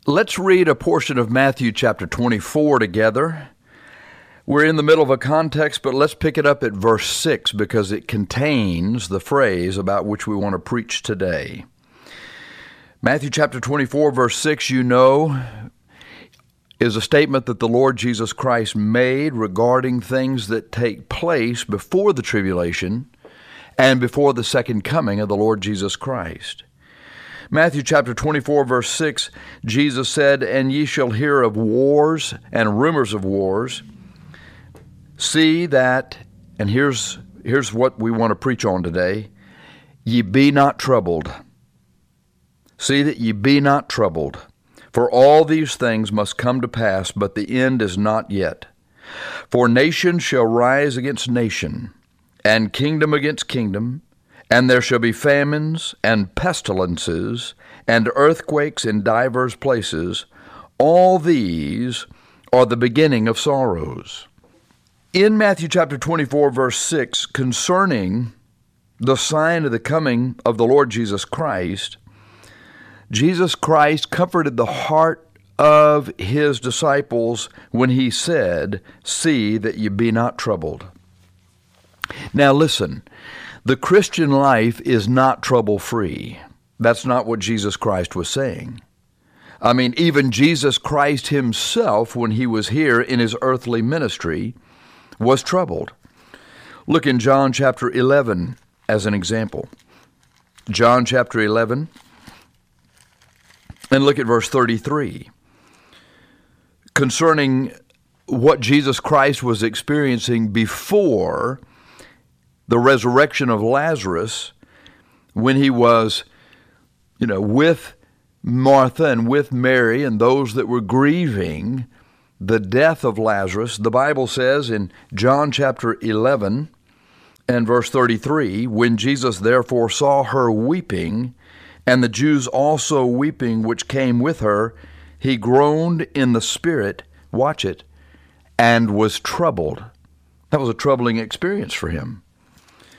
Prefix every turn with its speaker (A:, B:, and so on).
A: Let's read a portion of Matthew chapter 24 together. We're in the middle of a context, but let's pick it up at verse 6 because it contains the phrase about which we want to preach today. Matthew chapter 24, verse 6, is a statement that the Lord Jesus Christ made regarding things that take place before the tribulation and before the second coming of the Lord Jesus Christ. Matthew chapter 24, verse 6, Jesus said, "And ye shall hear of wars and rumors of wars. See that," and here's what we want to preach on today, "ye be not troubled. See that ye be not troubled. For all these things must come to pass, but the end is not yet. For nation shall rise against nation, and kingdom against kingdom, and there shall be famines and pestilences and earthquakes in divers places. All these are the beginning of sorrows." In Matthew chapter 24, verse 6, concerning the sign of the coming of the Lord Jesus Christ, Jesus Christ comforted the heart of his disciples when he said, "See that ye be not troubled." Now listen, the Christian life is not trouble-free. That's not what Jesus Christ was saying. I mean, even Jesus Christ himself, when he was here in his earthly ministry, was troubled. Look in John chapter 11 as an example. John chapter 11, and look at verse 33. Concerning what Jesus Christ was experiencing before the resurrection of Lazarus, when he was, with Martha and with Mary and those that were grieving the death of Lazarus, the Bible says in John chapter 11 and verse 33, "When Jesus therefore saw her weeping, and the Jews also weeping which came with her, he groaned in the spirit," watch it, "and was troubled." That was a troubling experience for him.